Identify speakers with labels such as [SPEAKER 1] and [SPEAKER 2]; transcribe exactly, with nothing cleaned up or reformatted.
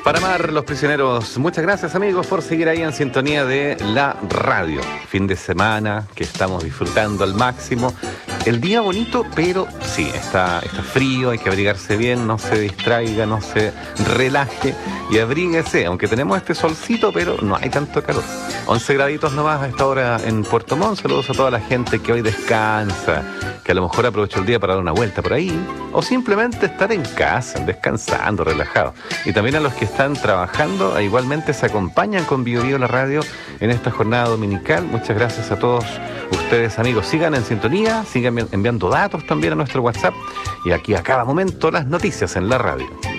[SPEAKER 1] Para amar los prisioneros, muchas gracias amigos por seguir ahí en sintonía de la radio. Fin de semana que estamos disfrutando al máximo. El día bonito, pero sí, está, está frío, hay que abrigarse bien, no se distraiga, no se relaje y abríguese, aunque tenemos este solcito, pero no hay tanto calor. once graditos nomás a esta hora en Puerto Montt. Saludos a toda la gente que hoy descansa, que a lo mejor aprovechó el día para dar una vuelta por ahí, o simplemente estar en casa, descansando, relajado. Y también a los que están trabajando, igualmente se acompañan con Bio Bio la radio en esta jornada dominical. Muchas gracias a todos ustedes, amigos. Sigan en sintonía, sigan enviando datos también a nuestro WhatsApp, y aquí a cada momento las noticias en la radio.